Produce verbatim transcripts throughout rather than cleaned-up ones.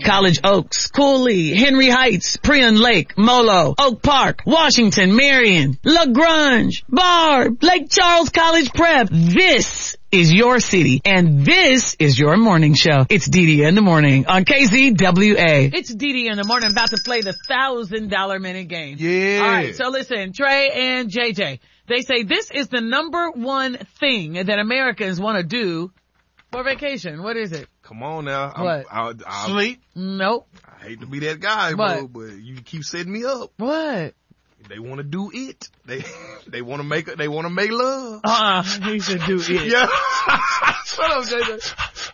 College Oaks, Cooley, Henry Heights, Prion Lake, Molo, Oak Park, Washington, Marion, LaGrange, Barb, Lake Charles College Prep. This is your city, and this is your morning show. It's Dee Dee in the morning on K Z W A. It's Dee Dee in the morning, about to play the thousand dollar minute game. Yeah. All right, so listen, Trey and J J, they say this is the number one thing that Americans want to do for vacation. What is it? Come on now. I'm, What? I'll, I'll, Sleep. Nope. I hate to be that guy, What? bro, but you keep setting me up. What? They want to do it. They they want to make it. They want to make love. Uh-uh. He should do it. Yeah. Shut up, J J.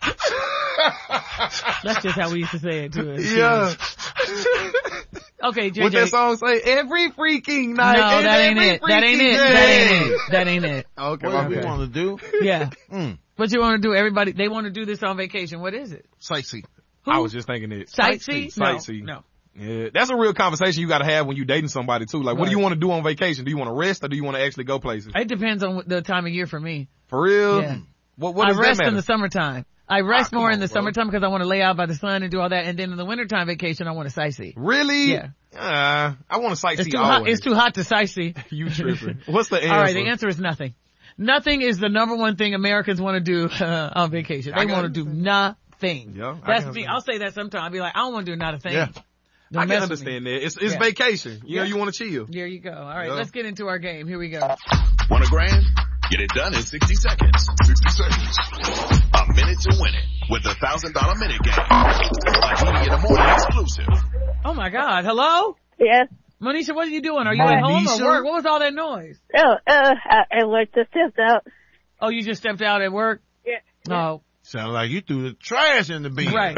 That's just how we used to say it too. Yeah. Okay, J J. What that song say? Every freaking night. No, that ain't every it. That ain't it. freaking That day. ain't it. That ain't it. Okay, What my do we bad. want to do? Yeah. Mm. What you want to do? Everybody, they want to do this on vacation. What is it? Sightsee. Who? I was just thinking it. Sightsee? Sightsee. No. no. Yeah, that's a real conversation you got to have when you dating somebody too. Like, what do you Right. want to do on vacation? Do you want to rest or do you want to actually go places? It depends on the time of year for me. For real? Yeah. What, what I does rest that matter? in the summertime. I rest Ah, more come in the on, bro. summertime because I want to lay out by the sun and do all that. And then in the wintertime vacation, I want to sightsee. Really? Yeah. Uh, I want to sightsee It's too always. hot. It's too hot to sightsee. You tripping. What's the answer? All right. The answer is nothing. Nothing is the number one thing Americans want to do uh, on vacation. I They can want to do understand. nothing. Yeah, I That's can me. understand. I'll say that sometime. I'll be like, I don't want to do not a thing. Yeah. Don't I mess can with me. understand that. It's, it's Yeah. vacation. You know, Yeah. you want to chill. There you go. All right. Yeah. Let's get into our game. Here we go. Want a grand? Get it done in sixty seconds. sixty seconds. A minute to win it with the one thousand dollar minute game. A Dee Dee in the morning exclusive. Oh my God. Hello? Yes. Monisha, what are you doing? Are you at home Monisha? or work? What was all that noise? Oh, uh, I, I worked the fifth out. Oh, you just stepped out at work? Yeah. No. Sound like you threw the trash in the bin. Right.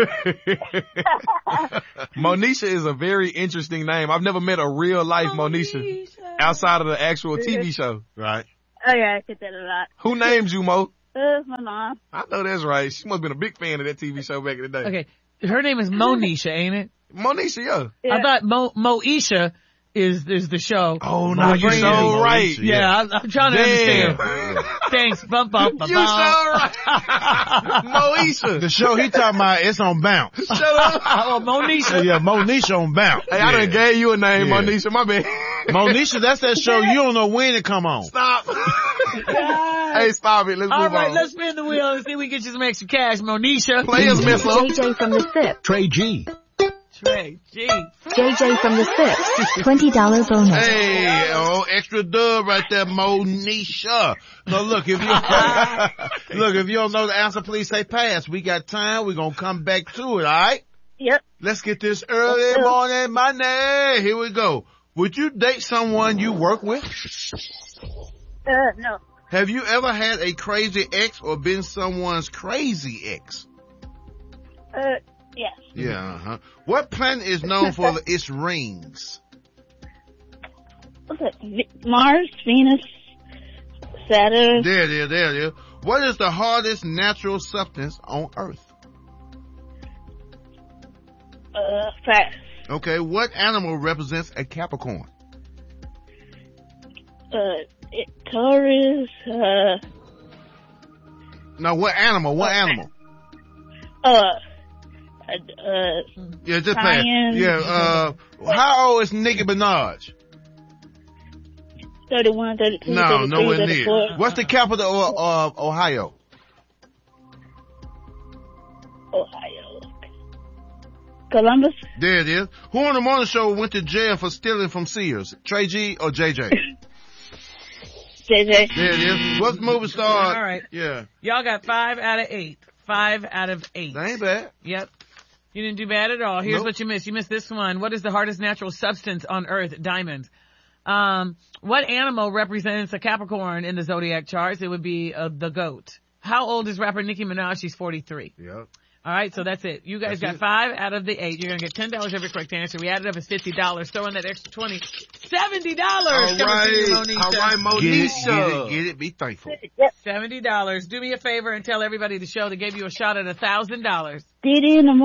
Monisha is a very interesting name. I've never met a real life Monisha outside of the actual T V show. Right. Oh yeah, I get that a lot. Who named you, Mo? Uh, my mom. I know that's right. She must have been a big fan of that T V show back in the day. Okay. Her name is Monisha, ain't it? Monisha, yeah. Yeah. I thought Mo, Moesha is, is the show. Oh, My no, you brain so is- right. Yeah, I, I'm trying to Damn. understand. Thanks. Bump, bump, bump. You so right. Moesha. The show he talking about, it's on bounce. Shut up. Oh, Monisha. Yeah, Monisha on bounce. Hey, I done gave you a name, Yeah. Monisha. My bad. Monisha, that's that show you don't know when it come on. Stop. Hey, stop it. Let's All move right, on. let's spin the wheel and see if we can get you some extra cash, Monisha. Players mess up. J J from the SIP. Trey G. Trey, G. J J from the SIP. twenty dollar bonus. Hey, oh, extra dub right there, Monisha. No, look, if you, look, if you don't know the answer, please say pass. We got time. We're going to come back to it, all right? Yep. Let's get this early morning money. Here we go. Would you date someone you work with? Uh, no. Have you ever had a crazy ex or been someone's crazy ex? Uh, yes. Yeah, uh-huh. What planet is known for the, its rings? What's it? V- Mars, Venus, Saturn. There, there, there, there. What is the hardest natural substance on Earth? Uh, pass. Okay, what animal represents a Capricorn? Uh, it, Taurus. Uh, No, what animal? What animal? uh, uh, Yeah, just pass. Lion. Yeah, uh, how old is Nicki Minaj? thirty-one, thirty-two, No, thirty-three, nowhere near. thirty-four. What's the capital of, of Ohio? Ohio. Columbus. There it is. Who on the morning show went to jail for stealing from Sears? Trey G or J J? J J. There it is. What's the movie star? All right. Yeah. Y'all got five out of eight. Five out of eight. That ain't bad. Yep. You didn't do bad at all. Here's Nope. what you missed. You missed this one. What is the hardest natural substance on Earth? Diamond. Um, what animal represents a Capricorn in the zodiac charts? It would be uh, the goat. How old is rapper Nicki Minaj? She's forty-three. Yep. All right, so that's it. You guys That's got it. five out of the eight. You're going to get ten dollars every correct answer. We added up as fifty dollars. Throw in that extra twenty. seventy dollars. All right. All right, Get it, get it, Monisha. get it, be thankful. Yep. seventy dollars. Do me a favor and tell everybody the show that gave you a shot at a thousand dollars. Dee Dee in the morning.